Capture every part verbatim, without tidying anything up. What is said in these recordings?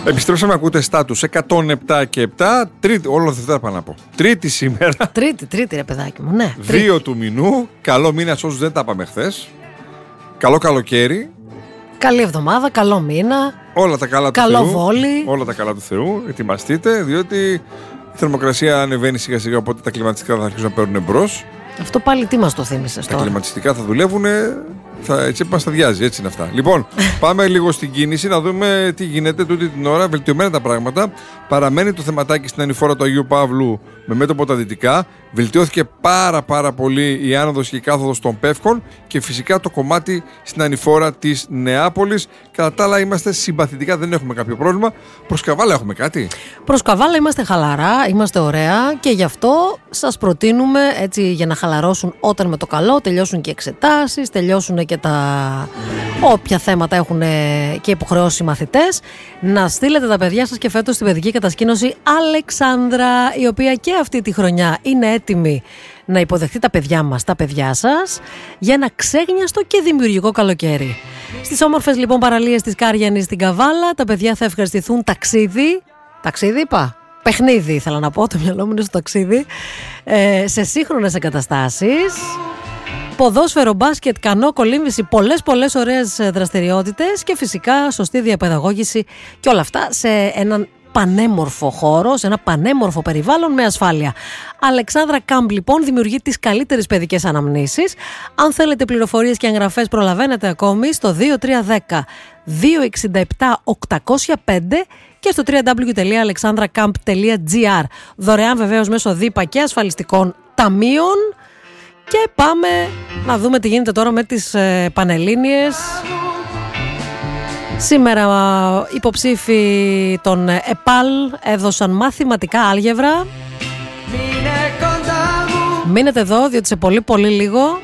Επιστρέψαμε, ακούτε στάτους εκατόν επτά και επτά. Τρίτη, όλο Δευτέρα πάνω να πω. Τρίτη σήμερα. Τρίτη, τρίτη, ρε παιδάκι μου, ναι. Δύο του μηνού. Καλό μήνα σε όσους δεν τα είπαμε χθες. Καλό καλοκαίρι. Καλή εβδομάδα, καλό μήνα. Όλα τα καλά του καλό Θεού. Βόλι. Όλα τα καλά του Θεού. Ετοιμαστείτε, διότι η θερμοκρασία ανεβαίνει σιγά σιγά. Οπότε τα κλιματιστικά θα αρχίσουν να παίρνουν εμπρός. Αυτό πάλι τι μας το θύμισες Τα τώρα. κλιματιστικά θα δουλεύουν. Θα, έτσι μας τα διάζει, έτσι είναι αυτά. Λοιπόν, πάμε λίγο στην κίνηση να δούμε τι γίνεται τούτη την ώρα. Βελτιωμένα τα πράγματα. Παραμένει το θεματάκι στην ανηφόρα του Αγίου Παύλου με μέτωπο τα δυτικά. Βελτιώθηκε πάρα πάρα πολύ η άνοδος και η κάθοδος των Πεύκων και φυσικά το κομμάτι στην ανηφόρα της Νεάπολης. Κατά τα άλλα είμαστε συμπαθητικά, δεν έχουμε κάποιο πρόβλημα. Προς Καβάλα έχουμε κάτι? Προς Καβάλα είμαστε χαλαρά, είμαστε ωραία και γι' αυτό σας προτείνουμε έτσι για να χαλαρώσουν όταν με το καλό τελειώσουν και οι εξετάσεις, τελειώσουν και τα όποια θέματα έχουν και υποχρεώσει οι μαθητές, να στείλετε τα παιδιά σας και φέτος στην παιδική κατασκήνωση Αλεξάνδρα, η οποία και αυτή τη χρονιά είναι έτοιμη να υποδεχτεί τα παιδιά μας, τα παιδιά σας, για ένα ξέγνιαστο και δημιουργικό καλοκαίρι. Στις όμορφες λοιπόν παραλίες της Κάριανης στην Καβάλα, τα παιδιά θα ευχαριστηθούν ταξίδι. Ταξίδι είπα. Παιχνίδι ήθελα να πω, το μυαλό μου είναι στο ταξίδι. Ε, σε σύγχρονες εγκαταστάσεις. Ποδόσφαιρο, μπάσκετ, κανό, κολύμβηση, πολλές πολλές ωραίες δραστηριότητες και φυσικά σωστή διαπαιδαγώγηση και όλα αυτά σε έναν πανέμορφο χώρο, σε ένα πανέμορφο περιβάλλον με ασφάλεια. Αλεξάνδρα Κάμπ λοιπόν δημιουργεί τις καλύτερες παιδικές αναμνήσεις. Αν θέλετε πληροφορίες και εγγραφές προλαβαίνετε ακόμη στο δύο τρία ένα μηδέν δύο έξι επτά οκτακόσια πέντε και στο double-u double-u double-u τελεία alexandrakamp τελεία gr. Δωρεάν βεβαίως μέσω δίπα και ασφαλιστικών ταμείων. Και πάμε να δούμε τι γίνεται τώρα με τις ε, Πανελλήνιες. Σήμερα υποψήφοι των ΕΠΑΛ έδωσαν μαθηματικά άλγευρα. Μείνετε εδώ διότι σε πολύ πολύ λίγο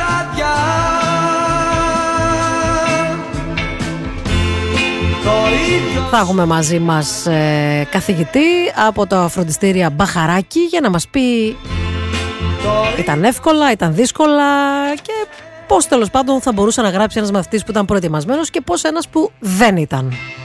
θα έχουμε μαζί μας ε, καθηγητή από τα φροντιστήρια Μπαχαράκι για να μας πει ήταν εύκολα, ήταν δύσκολα και πώς τέλος πάντων θα μπορούσε να γράψει ένας μαθητής που ήταν προετοιμασμένος και πώς ένας που δεν ήταν.